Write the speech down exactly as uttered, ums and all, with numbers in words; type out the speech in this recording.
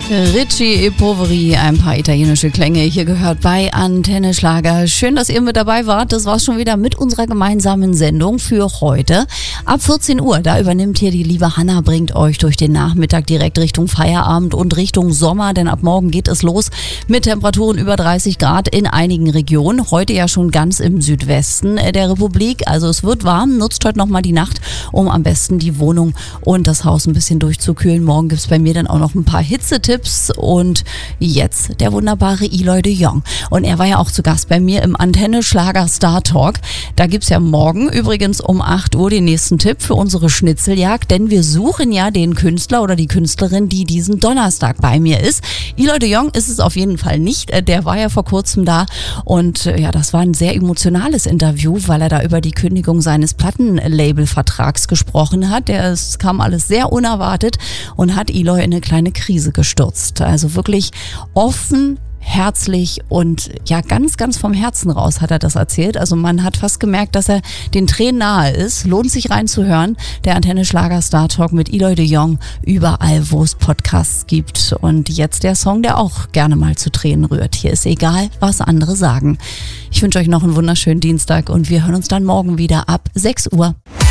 Richie e Poveri, ein paar italienische Klänge hier gehört bei Antenne Schlager. Schön, dass ihr mit dabei wart. Das war's schon wieder mit unserer gemeinsamen Sendung für heute. Ab vierzehn Uhr, da übernimmt hier die liebe Hanna, bringt euch durch den Nachmittag direkt Richtung Feierabend und Richtung Sommer, denn ab morgen geht es los mit Temperaturen über dreißig Grad in einigen Regionen. Heute ja schon ganz im Südwesten der Republik. Also es wird warm. Nutzt heute nochmal die Nacht, um am besten die Wohnung und das Haus ein bisschen durchzukühlen. Morgen gibt's bei mir dann auch noch ein paar Hitzetipps. Und jetzt der wunderbare Eloy de Jong. Und er war ja auch zu Gast bei mir im Antenne Schlager Star Talk. Da gibt's ja morgen übrigens um acht Uhr den nächsten Tipp für unsere Schnitzeljagd, denn wir suchen ja den Künstler oder die Künstlerin, die diesen Donnerstag bei mir ist. Eloy de Jong ist es auf jeden Fall nicht. Der war ja vor kurzem da und ja, das war ein sehr emotionales Interview, weil er da über die Kündigung seines Plattenlabelvertrags gesprochen hat. Der, es kam alles sehr unerwartet und hat Eloy in eine kleine Krise gestürzt. Also wirklich offen, herzlich und ja ganz, ganz vom Herzen raus hat er das erzählt. Also man hat fast gemerkt, dass er den Tränen nahe ist. Lohnt sich reinzuhören. Der Antenne Schlager Star Talk mit Eloy de Jong überall, wo es Podcasts gibt. Und jetzt der Song, der auch gerne mal zu Tränen rührt. Hier ist egal, was andere sagen. Ich wünsche euch noch einen wunderschönen Dienstag und wir hören uns dann morgen wieder ab sechs Uhr.